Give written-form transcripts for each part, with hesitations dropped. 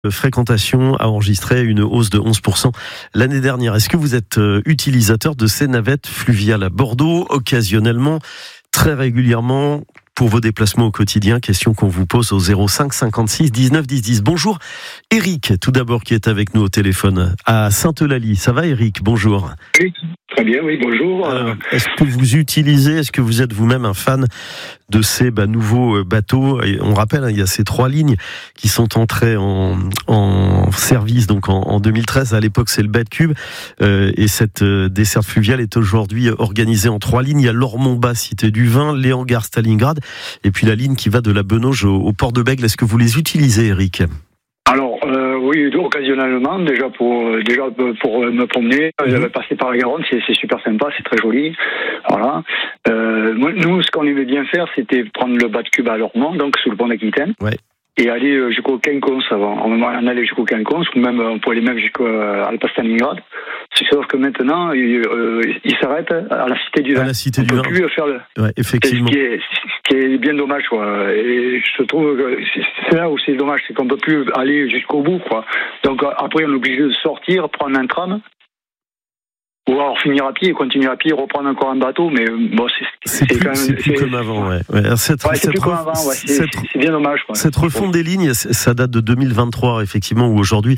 Fréquentation a enregistré une hausse de 11% l'année dernière. Est-ce que vous êtes utilisateur de ces navettes fluviales à Bordeaux, occasionnellement, très régulièrement, pour vos déplacements au quotidien? Question qu'on vous pose au 05 56 19 10 10. Bonjour Eric, tout d'abord, qui est avec nous au téléphone à Sainte-Eulalie. Ça va Eric? Bonjour. Oui, très bien, oui, bonjour. Alors, est-ce que vous êtes vous-même un fan de ces nouveaux bateaux? Et on rappelle, il y a ces 3 lignes qui sont entrées en service donc en 2013. À l'époque, c'est le Bas-de-Cube. Et cette desserte fluviale est aujourd'hui organisée en 3 lignes. Il y a Lormont-Bas, Cité du Vin, Léangare, Stalingrad, et puis la ligne qui va de la Benauge au port de Bègle. Est-ce que vous les utilisez, Eric? Alors, oui, occasionnellement, déjà pour me promener, passer par la Garonne, c'est super sympa, c'est très joli. Voilà. Nous, ce qu'on aimait bien faire, c'était prendre le Bas-de-Cube à Lormont, donc sous le pont d'Aquitaine. Ouais. Et aller jusqu'au Quinconce avant. On allait jusqu'au Quinconce, ou même on pouvait aller même jusqu'à Stalingrad. Sauf que maintenant, il s'arrête à la Cité du Vin. À la Cité du Vin. Plus faire le... Ouais, effectivement. Ce qui est bien dommage, quoi. Et je trouve que c'est là où c'est dommage, c'est qu'on ne peut plus aller jusqu'au bout, quoi. Donc après, on est obligé de sortir, prendre un tram, ou alors finir à pied, continuer à pied, reprendre encore un bateau, mais bon, c'est plus comme avant, ouais. C'est plus comme avant, ouais. C'est bien dommage, quoi. Cette refonte des lignes, ça date de 2023, effectivement, où aujourd'hui,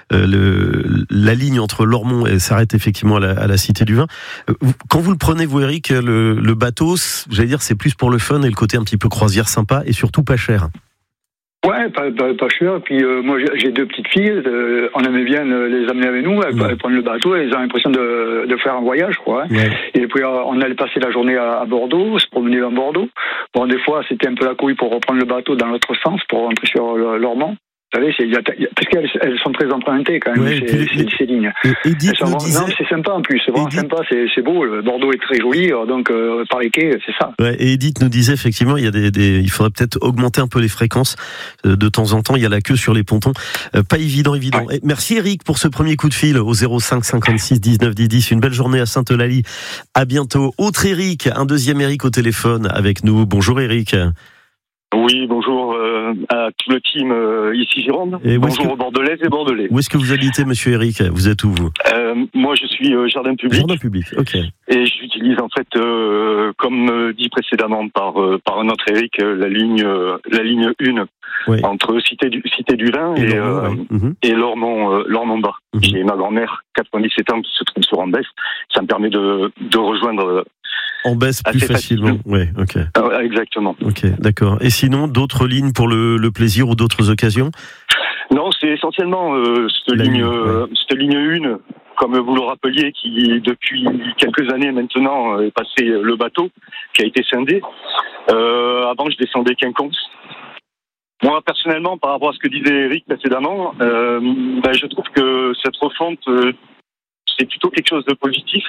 la ligne entre Lormont s'arrête effectivement à la Cité du Vin. Quand vous le prenez, vous, Eric, le bateau, j'allais dire, c'est plus pour le fun et le côté un petit peu croisière sympa et surtout pas cher. Ouais, pas cher. Puis moi, j'ai 2 petites filles. On aimait bien les amener avec nous, elles prendre le bateau. Elles ont l'impression de faire un voyage, quoi. Ouais. Et puis on allait passer la journée à Bordeaux, se promener à Bordeaux. Bon, des fois, c'était un peu la couille pour reprendre le bateau dans l'autre sens, pour rentrer sur Lormont. Vous savez, parce qu'elles sont très empruntées quand même, ces lignes. C'est sympa en plus, c'est vraiment sympa, c'est beau. Le Bordeaux est très joli, donc par les quais, c'est ça. Ouais, et Edith nous disait effectivement, il faudrait peut-être augmenter un peu les fréquences de temps en temps. Il y a la queue sur les pontons, pas évident. Ouais. Merci Eric pour ce premier coup de fil au 05 56 19 10 10. Une belle journée à Sainte-Eulalie. À bientôt. Autre Eric, un deuxième Eric au téléphone avec nous. Bonjour Eric. Oui, bonjour à tout le team ici Gironde. Bonjour aux Bordelaises et Bordelais. Où est-ce que vous habitez, monsieur Eric? Vous êtes où, vous? Moi, je suis jardin public. Jardin public, ok. Et j'utilise en fait, comme dit précédemment par un autre Eric, la ligne 1 entre Cité du Vin et Lormont-Bas. J'ai ma grand-mère, 97 ans, qui se trouve sur Ambès. Ça me permet de rejoindre en baisse plus facilement. Oui, ok. Exactement. Ok, d'accord. Et sinon, d'autres lignes pour le plaisir ou d'autres occasions? Non, c'est essentiellement cette ligne 1, comme vous le rappeliez, qui depuis quelques années maintenant est passé le bateau, qui a été scindé. Avant, je descendais Quinconce. Moi, personnellement, par rapport à ce que disait Eric précédemment, je trouve que cette refonte, c'est plutôt quelque chose de positif.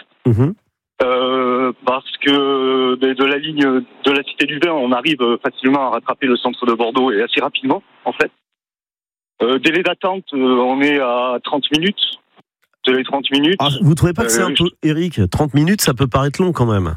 Parce que de la ligne de la Cité du Vin, on arrive facilement à rattraper le centre de Bordeaux et assez rapidement, en fait. Délai d'attente, on est à 30 minutes. Délai 30 minutes. Ah, vous trouvez pas que c'est un peu, Eric, 30 minutes, ça peut paraître long quand même?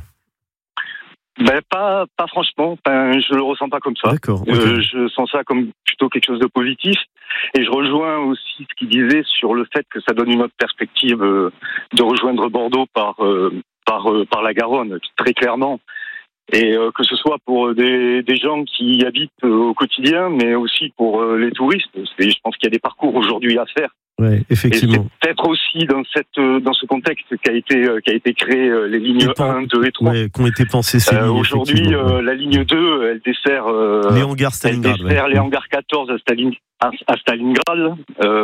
Pas franchement. Je le ressens pas comme ça. D'accord. Okay. Je sens ça comme plutôt quelque chose de positif. Et je rejoins aussi ce qu'il disait sur le fait que ça donne une autre perspective de rejoindre Bordeaux par la Garonne, très clairement. Et que ce soit pour des gens qui y habitent au quotidien, mais aussi pour les touristes. Et je pense qu'il y a des parcours aujourd'hui à faire. Ouais, effectivement. Et c'est peut-être aussi dans ce contexte qu'a été créé les lignes 1, 2 et 3. Ouais, qui ont été pensées ces lignes. Aujourd'hui, la ligne 2, elle dessert Léangare, Stalingrad. Elle dessert Léangare 14 à Stalingrad.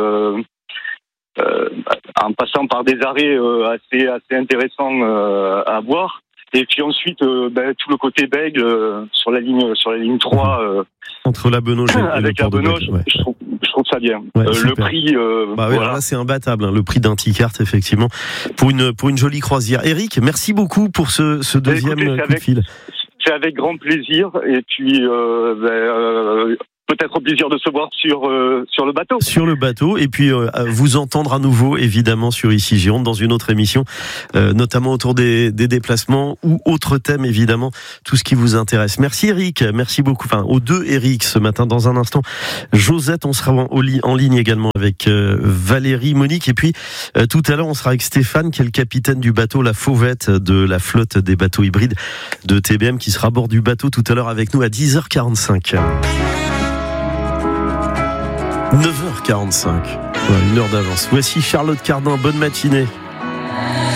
En passant par des arrêts assez intéressants à voir. Et puis ensuite, tout le côté Bègle sur la ligne 3 entre la Benauge avec la Benauge, je trouve ça bien. Le prix, voilà, c'est imbattable. Le prix d'un T-Cart, effectivement, pour une jolie croisière. Eric, merci beaucoup pour ce deuxième coup de fil. C'est avec grand plaisir. Et puis peut-être au plaisir de se voir sur le bateau. Sur le bateau, et puis vous entendre à nouveau, évidemment, sur Ici Gironde, dans une autre émission, notamment autour des déplacements ou autres thèmes, évidemment, tout ce qui vous intéresse. Merci Eric, merci beaucoup. Enfin, aux deux Eric ce matin. Dans un instant, Josette, on sera en ligne également avec Valérie, Monique, et puis tout à l'heure, on sera avec Stéphane, qui est le capitaine du bateau La Fauvette de la flotte des bateaux hybrides de TBM, qui sera à bord du bateau tout à l'heure avec nous à 10h45. 9h45, une heure d'avance. Voici Charlotte Cardin, bonne matinée.